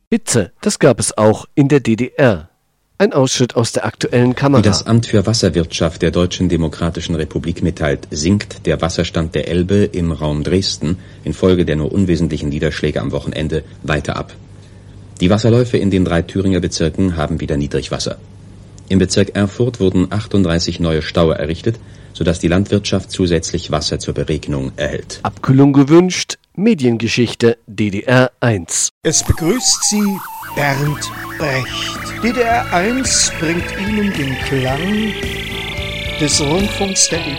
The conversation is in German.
Hitze, das gab es auch in der DDR. Ein Ausschnitt aus der aktuellen Kamera. Wie das Amt für Wasserwirtschaft der Deutschen Demokratischen Republik mitteilt, sinkt der Wasserstand der Elbe im Raum Dresden infolge der nur unwesentlichen Niederschläge am Wochenende weiter ab. Die Wasserläufe in den 3 Thüringer Bezirken haben wieder Niedrigwasser. Im Bezirk Erfurt wurden 38 neue Staue errichtet, sodass die Landwirtschaft zusätzlich Wasser zur Beregnung erhält. Abkühlung gewünscht. Mediengeschichte DDR 1. Es begrüßt Sie Bernd Brecht. DDR 1 bringt Ihnen den Klang des Rundfunks der DDR.